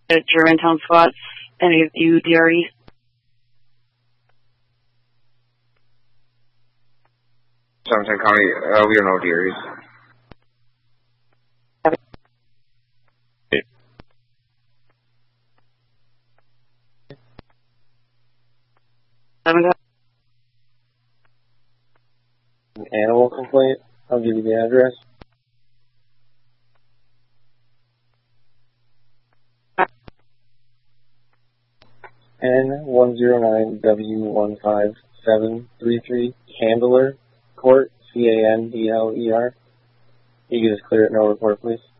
Germantown spots, any of you DRE? Somerset County, we are no DREs. Animal complaint. I'll give you the address. N109W15733 Handler Court, Candler. You can just clear it, no report, please.